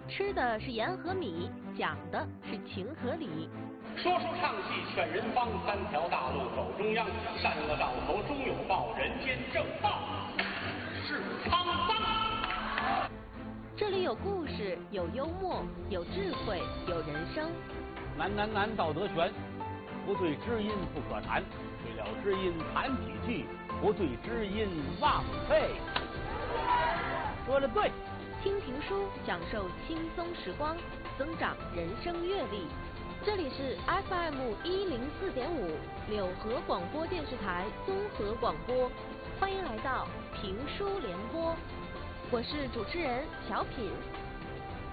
吃的是盐和米，讲的是情和理。 说书唱戏劝人方，三条大路走中央，善恶到头终有报，人间正道是沧桑。 这里有故事，有幽默，有智慧，有人生。 难，道德全，不对知音不可谈，对了知音谈几句，不对知音枉费。说得对。 听评书，享受轻松时光，增长人生阅历。这里是 FM104.5柳河广播电视台综合广播，欢迎来到评书联播，我是主持人小品。